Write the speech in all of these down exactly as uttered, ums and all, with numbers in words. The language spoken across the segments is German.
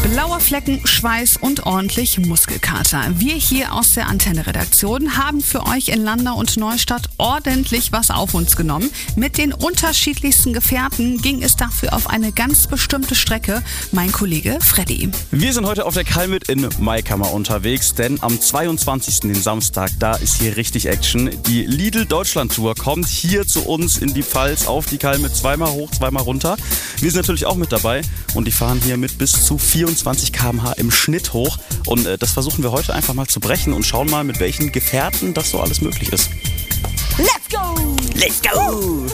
Blaue Flecken, Schweiß und ordentlich Muskelkater. Wir hier aus der Antenne-Redaktion haben für euch in Landau und Neustadt ordentlich was auf uns genommen. Mit den unterschiedlichsten Gefährten ging es dafür auf eine ganz bestimmte Strecke. Mein Kollege Freddy. Wir sind heute auf der Kalmit in Maikammer unterwegs, denn am zweiundzwanzigsten den Samstag, da ist hier richtig Action. Die Lidl Deutschland Tour kommt hier zu uns in die Pfalz auf die Kalmit, zweimal hoch, zweimal runter. Wir sind natürlich auch mit dabei und die fahren hier mit bis zu vierundzwanzig Kilometer pro Stunde im Schnitt hoch. Und äh, das versuchen wir heute einfach mal zu brechen und schauen mal, mit welchen Gefährten das so alles möglich ist. Let's go! Let's go!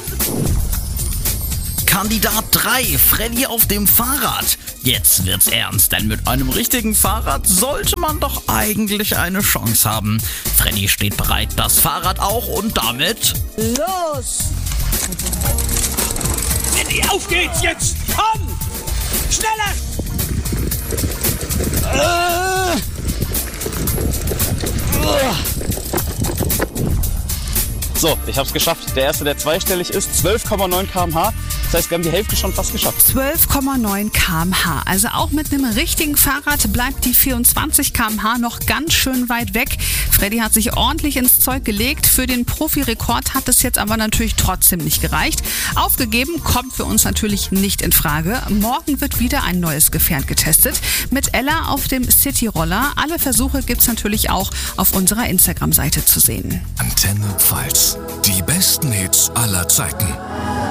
Kandidat drei, Freddy auf dem Fahrrad. Jetzt wird's ernst, denn mit einem richtigen Fahrrad sollte man doch eigentlich eine Chance haben. Freddy steht bereit, das Fahrrad auch und damit... Los! Freddy, auf geht's jetzt! Komm! Schneller! Uh. Uh. So, ich hab's geschafft. Der erste, der zweistellig ist, zwölf Komma neun Kilometer pro Stunde. Das heißt, wir haben die Hälfte schon fast geschafft. zwölf Komma neun Kilometer pro Stunde. Also auch mit einem richtigen Fahrrad bleibt die vierundzwanzig Kilometer pro Stunde noch ganz schön weit weg. Freddy hat sich ordentlich ins Zeug gelegt. Für den Profirekord hat es jetzt aber natürlich trotzdem nicht gereicht. Aufgegeben kommt für uns natürlich nicht in Frage. Morgen wird wieder ein neues Gefährt getestet. Mit Ella auf dem Cityroller. Alle Versuche gibt's natürlich auch auf unserer Instagram-Seite zu sehen. Antenne Pfalz. Die besten Hits aller Zeiten.